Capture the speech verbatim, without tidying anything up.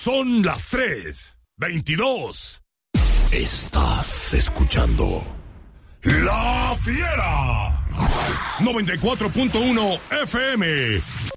Son las tres veintidós. Estás escuchando La Fiera noventa y cuatro punto uno F M.